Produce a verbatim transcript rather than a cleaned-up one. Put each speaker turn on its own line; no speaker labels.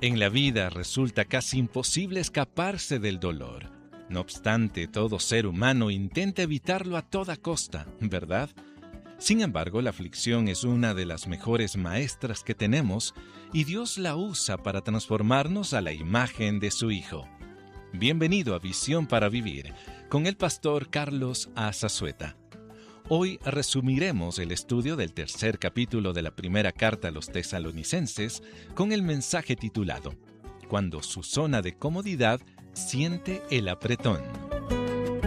En la vida resulta casi imposible escaparse del dolor. No obstante, todo ser humano intenta evitarlo a toda costa, ¿verdad? Sin embargo, la aflicción es una de las mejores maestras que tenemos y Dios la usa para transformarnos a la imagen de su Hijo. Bienvenido a Visión para Vivir, con el pastor Carlos Azazueta. Hoy resumiremos el estudio del tercer capítulo de la primera carta a los tesalonicenses con el mensaje titulado Cuando su zona de comodidad siente el apretón.